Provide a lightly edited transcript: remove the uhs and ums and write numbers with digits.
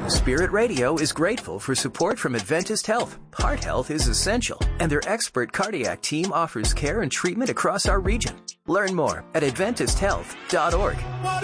Spirit Radio is grateful for support from Adventist Health. Heart health is essential, and their expert cardiac team offers care and treatment across our region. Learn more at AdventistHealth.org.